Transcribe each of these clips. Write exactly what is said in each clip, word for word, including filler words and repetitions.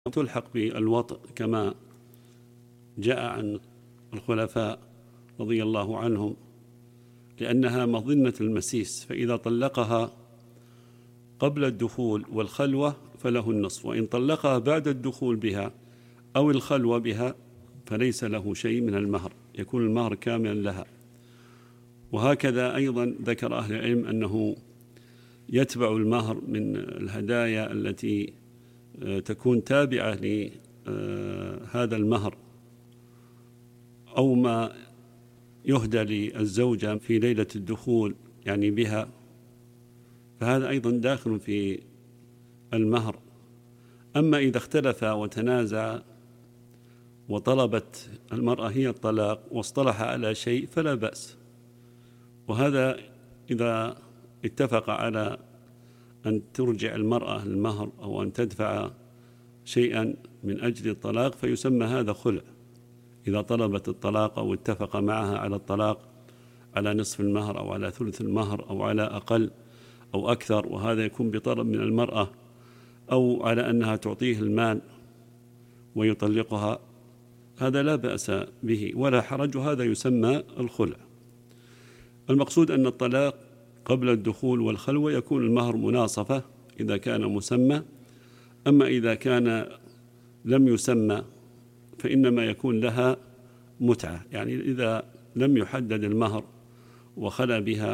تلحق بالوطء كما جاء عن الخلفاء رضي الله عنهم، لأنها مظنة المسيس، فإذا طلقها قبل الدخول والخلوة فله النصف، وإن طلقها بعد الدخول بها أو الخلوة بها فليس له شيء من المهر، يكون المهر كاملا لها. وهكذا أيضا ذكر أهل العلم أنه يتبع المهر من الهدايا التي تكون تابعة لهذا المهر أو ما يهدى للزوجة في ليلة الدخول يعني بها، فهذا أيضا داخل في المهر. أما إذا اختلف وتنازع وطلبت المرأة هي الطلاق واصطلح على شيء فلا بأس، وهذا إذا اتفق على أن ترجع المرأة المهر أو أن تدفع شيئا من أجل الطلاق فيسمى هذا خلع. إذا طلبت الطلاق أو اتفق معها على الطلاق على نصف المهر أو على ثلث المهر أو على أقل أو أكثر، وهذا يكون بطلب من المرأة، أو على أنها تعطيه المال ويطلقها، هذا لا بأس به ولا حرج، هذا يسمى الخلع. المقصود أن الطلاق قبل الدخول والخلوة يكون المهر مناصفة إذا كان مسمى، أما إذا كان لم يسمى فإنما يكون لها متعة، يعني إذا لم يحدد المهر وخلا بها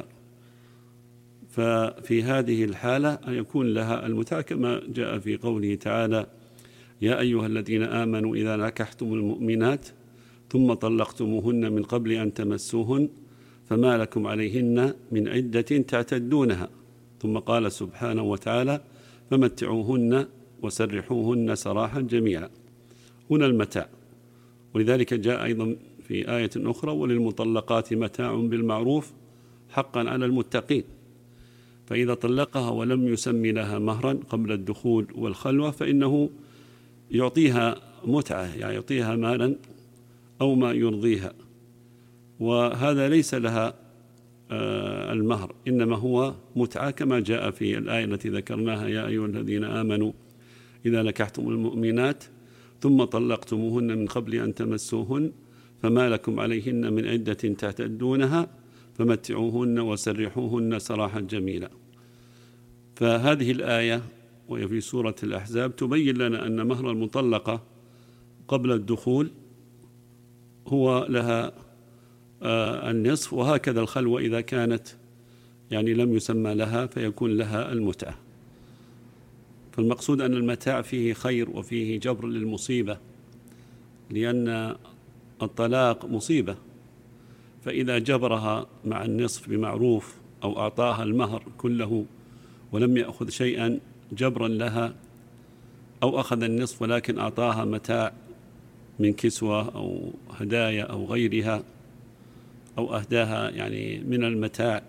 ففي هذه الحالة أن يكون لها المتعة كما جاء في قوله تعالى: يا أيها الذين آمنوا إذا نكحتم المؤمنات ثم طلقتموهن من قبل أن تمسوهن فما لكم عليهن من عدة تعتدونها، ثم قال سبحانه وتعالى: فمتعوهن وسرحوهن سراحا جميلا. هنا المتاع، ولذلك جاء أيضا في آية أخرى: وللمطلقات متاع بالمعروف حقا على المتقين. فإذا طلقها ولم يسمي لها مهرا قبل الدخول والخلوة فإنه يعطيها متعة، يعني يعطيها مالا أو ما يرضيها، وهذا ليس لها المهر، إنما هو متعة كما جاء في الآية التي ذكرناها: يا أيها الذين آمنوا إذا نكحتم المؤمنات ثم طلقتموهن من قبل أن تمسوهن فما لكم عليهن من عدة تعتدونها فمتعوهن وسرحوهن سراحا جميلا. فهذه الآية وهي في سورة الأحزاب تبين لنا أن مهر المطلقة قبل الدخول هو لها آه النصف، وهكذا الخلوة إذا كانت يعني لم يسمى لها فيكون لها المتعة. فالمقصود أن المتاع فيه خير وفيه جبر للمصيبة، لأن الطلاق مصيبة، فإذا جبرها مع النصف بمعروف أو أعطاها المهر كله ولم يأخذ شيئا جبرا لها، أو أخذ النصف ولكن أعطاها متاع من كسوة أو هدايا أو غيرها، أو أهداها يعني من المتاع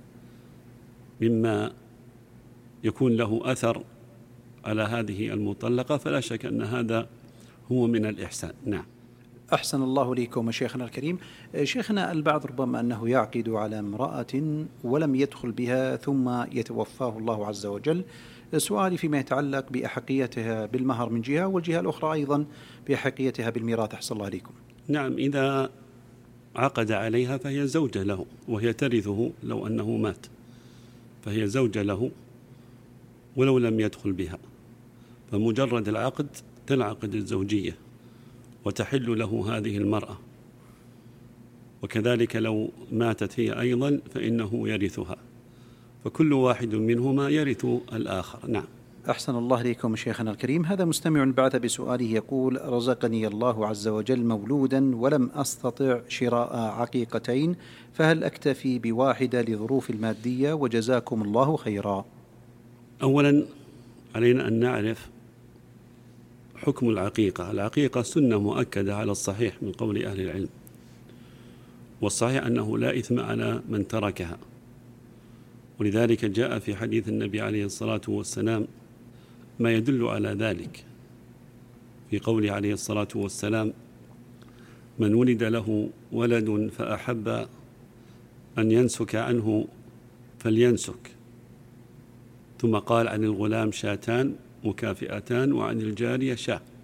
مما يكون له أثر على هذه المطلقة، فلا شك أن هذا هو من الإحسان. نعم. أحسن الله ليكم شيخنا الكريم. شيخنا، البعض ربما أنه يعقد على امرأة ولم يدخل بها ثم يتوفاه الله عز وجل. سؤالي فيما يتعلق بأحقيتها بالمهر من جهة، والجهة الأخرى أيضا بأحقيتها بالميراث. أحسن الله ليكم. نعم، إذا عقد عليها فهي زوجة له وهي ترثه لو أنه مات، فهي زوجة له ولو لم يدخل بها، فمجرد العقد تنعقد الزوجية وتحل له هذه المرأة، وكذلك لو ماتت هي أيضا فإنه يرثها، فكل واحد منهما يرث الآخر. نعم. أحسن الله ليكم شيخنا الكريم. هذا مستمع بعث بسؤاله يقول: رزقني الله عز وجل مولودا ولم أستطع شراء عقيقتين، فهل أكتفي بواحدة لظروف المادية؟ وجزاكم الله خيرا. أولا علينا أن نعرف حكم العقيقة. العقيقة سنة مؤكدة على الصحيح من قول أهل العلم، والصحيح أنه لا إثم على من تركها، ولذلك جاء في حديث النبي عليه الصلاة والسلام ما يدل على ذلك، في قوله عليه الصلاة والسلام: من ولد له ولد فأحب أن ينسك عنه فلينسك، ثم قال عن الغلام شاتان مكافئتان وعن الجارية شاة.